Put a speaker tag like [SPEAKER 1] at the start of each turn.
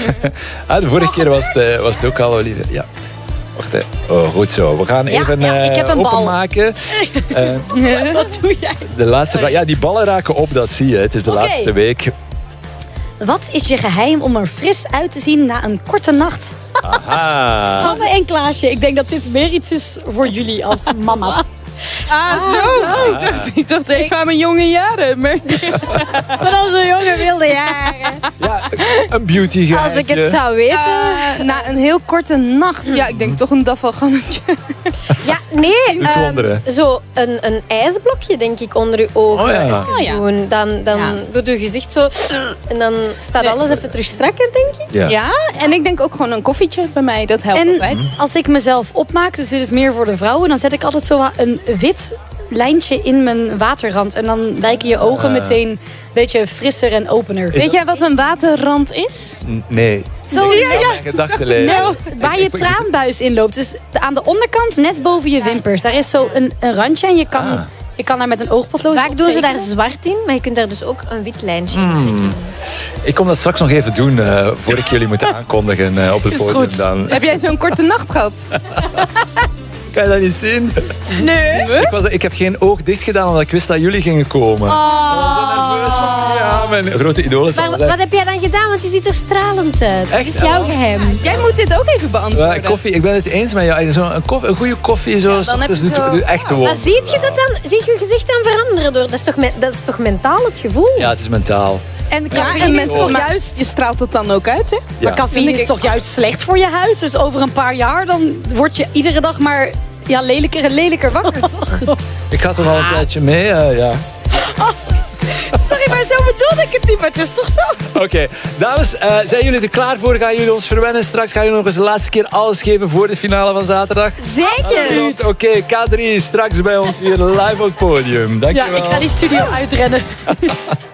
[SPEAKER 1] De vorige keer was het ook al, Olivia. Ja. Wacht, hè. Oh, goed zo. We gaan even
[SPEAKER 2] ik heb een
[SPEAKER 1] openmaken.
[SPEAKER 2] Wat doe jij?
[SPEAKER 1] De laatste vraag. Ja, die ballen raken op, dat zie je. Het is de laatste week.
[SPEAKER 2] Wat is je geheim om er fris uit te zien na een korte nacht?
[SPEAKER 1] Aha.
[SPEAKER 2] Hanne en Klaasje, ik denk dat dit meer iets is voor jullie als mama's.
[SPEAKER 3] Ik dacht even aan mijn jonge jaren. Maar...
[SPEAKER 2] Van onze jonge wilde jaren.
[SPEAKER 1] Ja, een beauty geheimtje.
[SPEAKER 2] Als ik het zou weten.
[SPEAKER 3] Na een heel korte nacht. Ja, ik denk toch een dafalgannetje.
[SPEAKER 4] Ja, nee.
[SPEAKER 1] Doet wonderen.
[SPEAKER 4] Zo een ijsblokje, denk ik, onder je ogen.
[SPEAKER 1] Oh ja.
[SPEAKER 4] Even doen. Dan doet je gezicht zo... En dan staat alles even terug strakker, denk ik.
[SPEAKER 3] Ja, en ik denk ook gewoon een koffietje bij mij. Dat helpt
[SPEAKER 2] En
[SPEAKER 3] altijd.
[SPEAKER 2] als ik mezelf opmaak, dus dit is meer voor de vrouwen, dan zet ik altijd zo een wit lijntje in mijn waterrand. En dan lijken je ogen meteen een beetje frisser en opener.
[SPEAKER 3] Weet jij wat een waterrand is?
[SPEAKER 1] Nee.
[SPEAKER 2] Zo,
[SPEAKER 1] Gedachtenleven.
[SPEAKER 2] waar je traanbuis in loopt. Dus aan de onderkant, net boven je wimpers. Daar is zo een randje en je kan daar met een oogpotlood
[SPEAKER 4] Vaak
[SPEAKER 2] op
[SPEAKER 4] doen ze
[SPEAKER 2] tekenen.
[SPEAKER 4] daar zwart in, maar je kunt daar dus ook een wit lijntje in trekken.
[SPEAKER 1] Ik kom dat straks nog even doen, voor ik jullie moet aankondigen op het podium. Dan.
[SPEAKER 3] Heb jij zo'n korte nacht gehad?
[SPEAKER 1] Kan je dat niet zien?
[SPEAKER 2] Nee.
[SPEAKER 1] Ik heb geen oog dicht gedaan omdat ik wist dat jullie gingen komen. Ik was zo nerveus van, ja, mijn grote idolen.
[SPEAKER 4] Maar wat heb jij dan gedaan? Want je ziet er stralend uit.
[SPEAKER 1] Echt?
[SPEAKER 4] Dat is jouw geheim.
[SPEAKER 3] Jij moet dit ook even beantwoorden.
[SPEAKER 1] Koffie, ik ben het eens met jou. Een goede koffie, zo,
[SPEAKER 3] dan heb
[SPEAKER 1] dus
[SPEAKER 3] je zo-
[SPEAKER 1] doet echt gewoon.
[SPEAKER 4] Maar ziet je dat dan? Zie je je gezicht dan veranderen? Dat is toch mentaal het gevoel?
[SPEAKER 1] Ja, het is mentaal.
[SPEAKER 2] En
[SPEAKER 3] Ja,
[SPEAKER 2] cafeïne
[SPEAKER 3] en
[SPEAKER 2] is toch
[SPEAKER 3] maar
[SPEAKER 2] juist...
[SPEAKER 3] je straalt het dan ook uit, hè?
[SPEAKER 1] Ja.
[SPEAKER 2] Maar cafeïne is toch juist slecht voor je huid? Dus over een paar jaar dan word je iedere dag maar lelijker en lelijker wakker, toch?
[SPEAKER 1] Ik ga toch al een tijdje mee, ja.
[SPEAKER 2] Sorry, maar zo bedoelde ik het niet, maar het is toch zo?
[SPEAKER 1] Oké, dames, zijn jullie er klaar voor? Gaan jullie ons verwennen? Straks gaan jullie nog eens de laatste keer alles geven voor de finale van zaterdag?
[SPEAKER 2] Zeker!
[SPEAKER 1] Oké, K3 straks bij ons hier live op het podium. Dankjewel.
[SPEAKER 2] Ja, ik ga die studio uitrennen.